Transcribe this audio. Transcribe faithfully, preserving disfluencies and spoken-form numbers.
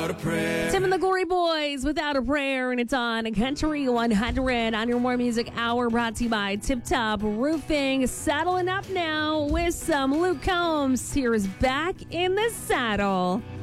Without a prayer. Tim and the Glory Boys, Without a Prayer, and it's on Country one hundred on your More Music Hour, brought to you by Tip Top Roofing. Saddling up now with some Luke Combs. Here's Back in the Saddle.